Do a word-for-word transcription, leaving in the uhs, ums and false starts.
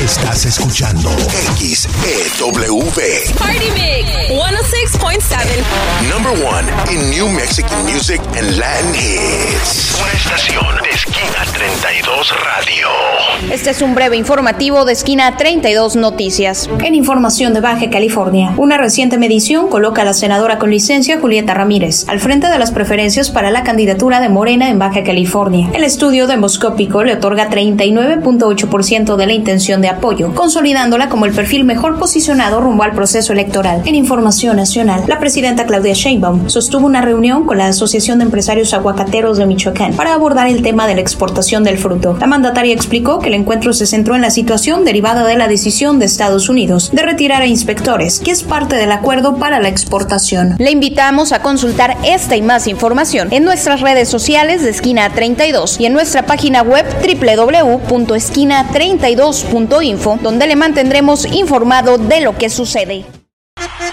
Estás escuchando X E W. Party Mix ciento seis punto siete. Number one in New Mexican music and Latin hits. Una estación de Esquina treinta y dos Radio. Este es un breve informativo de Esquina treinta y dos Noticias. En información de Baja California, una reciente medición coloca a la senadora con licencia Julieta Ramírez al frente de las preferencias para la candidatura de Morena en Baja California. El estudio demoscópico le otorga treinta y nueve punto ocho por ciento de la intención de apoyo, consolidándola como el perfil mejor posicionado rumbo al proceso electoral. En información nacional, la presidenta Claudia Sheinbaum sostuvo una reunión con la Asociación de Empresarios Aguacateros de Michoacán para abordar el tema de la exportación del fruto. La mandataria explicó que el encuentro se centró en la situación derivada de la decisión de Estados Unidos de retirar a inspectores, que es parte del acuerdo para la exportación. Le invitamos a consultar esta y más información en nuestras redes sociales de Esquina treinta y dos y en nuestra página web doble u doble u doble u punto esquina treinta y dos punto info, donde le mantendremos informado de lo que sucede.